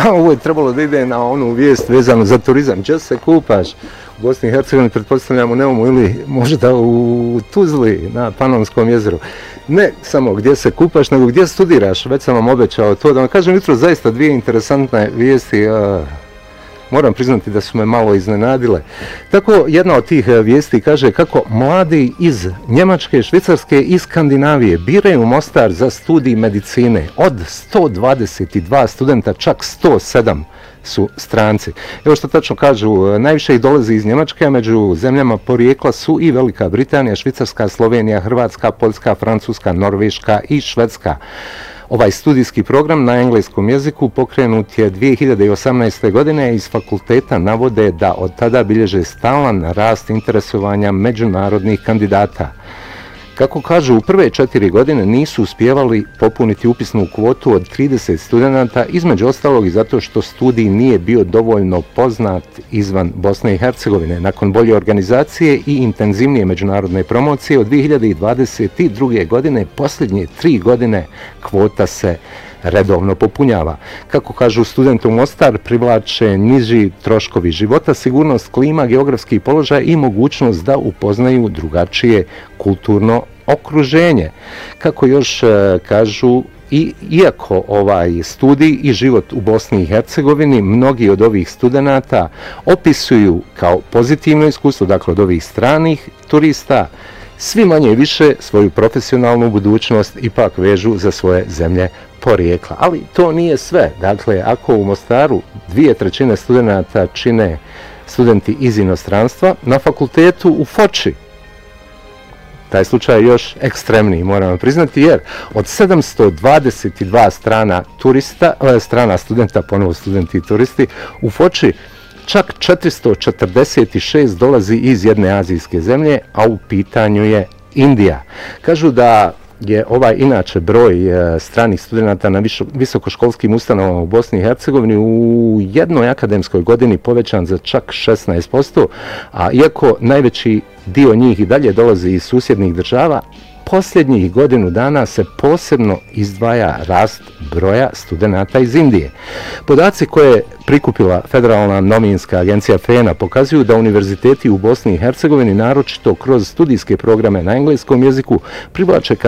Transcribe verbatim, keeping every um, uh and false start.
A ovo je trebalo da ide na onu vijest vezanu za turizam. Gdje se kupaš? U Bosni i Hercegovini, pretpostavljamo, Neumu ili možda u Tuzli na Panonskom jezeru. Ne samo gdje se kupaš, nego gdje studiraš. Već sam vam obećao to. Da vam kažem jutro zaista dvije interesantne vijesti. Moram priznati da su me malo iznenadile. Tako, jedna od tih vijesti kaže kako mladi iz Njemačke, Švicarske i Skandinavije biraju Mostar za studij medicine. Od sto dvadeset dva studenta, čak sto sedam su stranci. Evo što tačno kažu, najviše ih dolazi iz Njemačke, a među zemljama porijekla su i Velika Britanija, Švicarska, Slovenija, Hrvatska, Poljska, Francuska, Norveška i Švedska. Ovaj studijski program na engleskom jeziku pokrenut je dvije hiljade osamnaeste. godine. Iz fakulteta navode da od tada bilježe stalan rast interesovanja međunarodnih kandidata. Kako kažu, u prve četiri godine nisu uspjevali popuniti upisnu kvotu od trideset studenta, između ostalog i zato što studij nije bio dovoljno poznat izvan Bosne i Hercegovine. Nakon bolje organizacije i intenzivnije međunarodne promocije od dvije hiljade dvadeset druge. godine, posljednje tri godine, kvota se redovno popunjava. Kako kažu, studente u Mostar privlače niži troškovi života, sigurnost klima, geografski položaj i mogućnost da upoznaju drugačije kulturno okruženje. Kako još e, kažu, i iako ovaj studij i život u Bosni i Hercegovini mnogi od ovih studenata opisuju kao pozitivno iskustvo, dakle od ovih stranih turista, svi manje i više svoju profesionalnu budućnost ipak vežu za svoje zemlje porijekla. Ali to nije sve. Dakle, ako u Mostaru dvije trećine studenata čine studenti iz inostranstva, na fakultetu u Foči taj slučaj je još ekstremniji, moramo priznati, jer od sedamsto dvadeset dva strana turista, strana studenta, ponovo studenti i turisti, u Foči čak četiristo četrdeset šest dolazi iz jedne azijske zemlje, a u pitanju je Indija. Kažu da je ovaj inače broj stranih studenta na visokoškolskim ustanovama u Bosni i Hercegovini u jednoj akademskoj godini povećan za čak šesnaest posto, a iako najveći dio njih i dalje dolazi iz susjednih država, posljednjih godinu dana se posebno izdvaja rast broja studenata iz Indije. Podaci koje je prikupila Federalna novinska agencija FENA pokazuju da univerziteti u Bosni i Hercegovini, naročito kroz studijske programe na engleskom jeziku, privlače